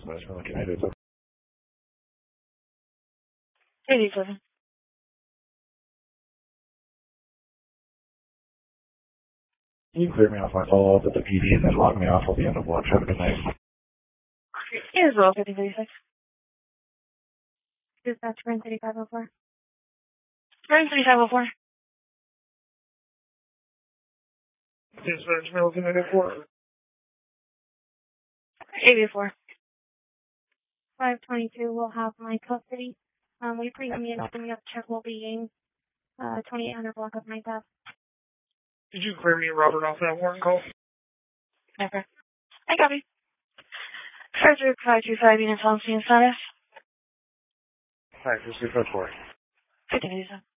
87. You can clear me off my follow-up at the PD and then log me off. I'll be on the watch. Have a good night. You as well, 5036. Dispatch, Grand 3504. Grand 3504. Dispatch, Middleton 84. 84. 522 will have my custody. We premium coming up check will be in 2800 block of 9th Ave. Did you clear me and Robert off that warrant call? Never. I copy. Frederick 525 units on scene status. 52604. 5087.